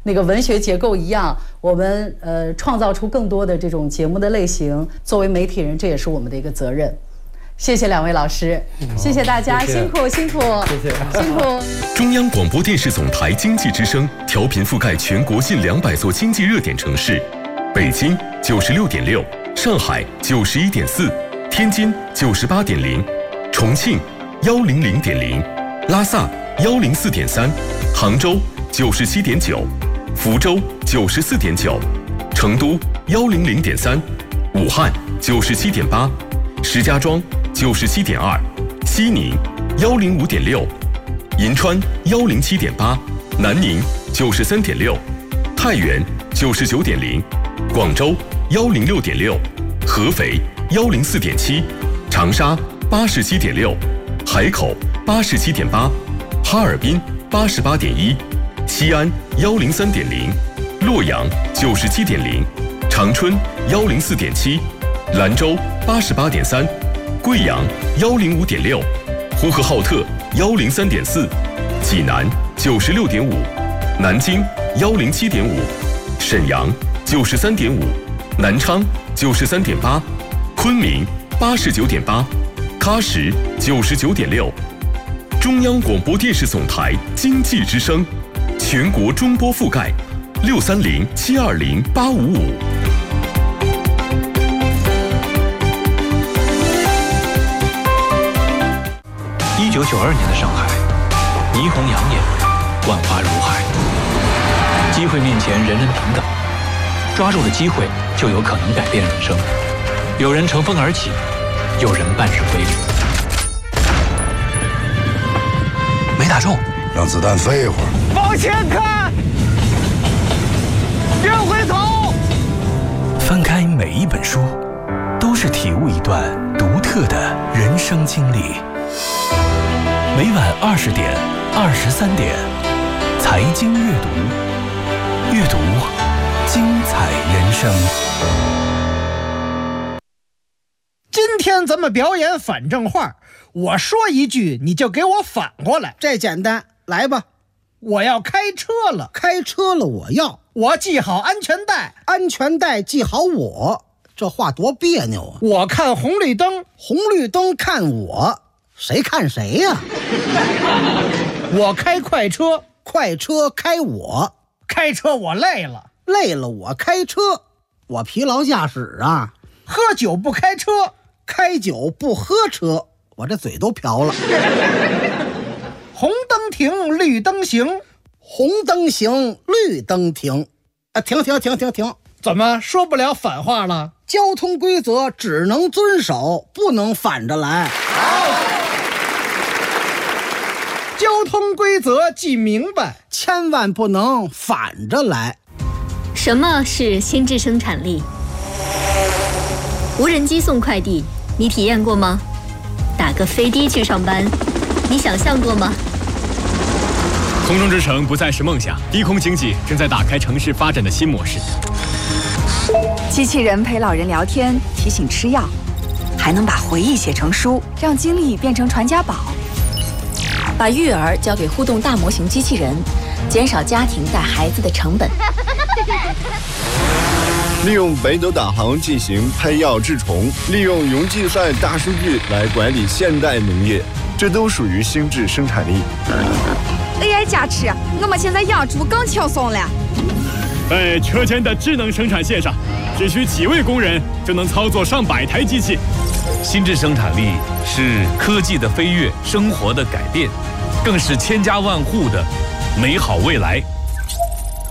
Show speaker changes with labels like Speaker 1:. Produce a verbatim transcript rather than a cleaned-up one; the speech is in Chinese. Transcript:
Speaker 1: 那个文学结构一样，我们呃创造出更多的这种节目的类型。作为媒体人，这也是我们的一个责任。谢谢两位老师，谢谢大家，
Speaker 2: 谢谢
Speaker 1: 辛苦辛苦，
Speaker 2: 谢谢
Speaker 1: 辛苦。
Speaker 3: 中央广播电视总台经济之声调频覆盖全国近两百座经济热点城市，北京九十六点六，上海九十一点四，天津九十八点零，重庆幺零零点零，拉萨幺零四点三，杭州九十七点九，福州九十四点九，成都幺零零点三，武汉九十七点八，石家庄九十七点二，西宁幺零五点六，银川幺零七点八，南宁九十三点六，太原九十九点零，广州幺零六点六，合肥幺零四点七，长沙八十七点六，海口八十七点八，哈尔滨八十八点一，西安幺零三点零，洛阳九十七点零，长春幺零四点七，兰州八十八点三，贵阳幺零五点六，呼和浩特幺零三点四，济南九十六点五，南京幺零七点五，沈阳九十三点五，南昌九十三点八，昆明八十九点八，喀什九十九点六。中央广播电视总台经济之声，全国中波覆盖，六三零七二零八五五。
Speaker 4: 一九九二年的上海，霓虹养眼，万花如海。机会面前，人人平等，抓住了机会，就有可能改变人生。有人乘风而起，有人半身飞离。没打中，
Speaker 5: 让子弹飞一会儿。
Speaker 6: 往前看，别回头。
Speaker 7: 翻开每一本书，都是体悟一段独特的人生经历。每晚二十点、二十三点，财经阅读，阅读精彩人生。
Speaker 6: 今天咱们表演反正话，我说一句你就给我反过来。
Speaker 8: 这简单，来吧。
Speaker 6: 我要开车了，
Speaker 8: 开车了，我要
Speaker 6: 我系好安全带，
Speaker 8: 安全带系好我。这话多别扭啊！
Speaker 6: 我看红绿灯，
Speaker 8: 红绿灯看我，谁看谁呀？
Speaker 6: 我开快车，
Speaker 8: 快车开我，
Speaker 6: 开车我累了，
Speaker 8: 累了我开车，我疲劳驾驶啊。
Speaker 6: 喝酒不开车，
Speaker 8: 开酒不喝车，我这嘴都瓢了。
Speaker 6: 红灯停，绿灯行，
Speaker 8: 红灯行，绿灯停。啊，停停停停停！
Speaker 6: 怎么说不了反话了？
Speaker 8: 交通规则只能遵守，不能反着来。
Speaker 6: 好，交通规则记明白，
Speaker 8: 千万不能反着来。
Speaker 9: 什么是心智生产力？无人机送快递，你体验过吗？打个飞的去上班，你想象过吗？
Speaker 10: 空中之城不再是梦想，低空经济正在打开城市发展的新模式。
Speaker 11: 机器人陪老人聊天，提醒吃药，还能把回忆写成书，让经历变成传家宝。
Speaker 12: 把育儿交给互动大模型机器人，减少家庭带孩子的成本。
Speaker 13: 利用北斗导航进行配药治虫，利用云计算大数据来管理现代农业，这都属于心智生产力。
Speaker 11: A I 加持，我们现在养猪更轻松了。
Speaker 10: 在车间的智能生产线上，只需几位工人就能操作上百台机器。
Speaker 14: 心智生产力是科技的飞跃，生活的改变，更是千家万户的美好未来。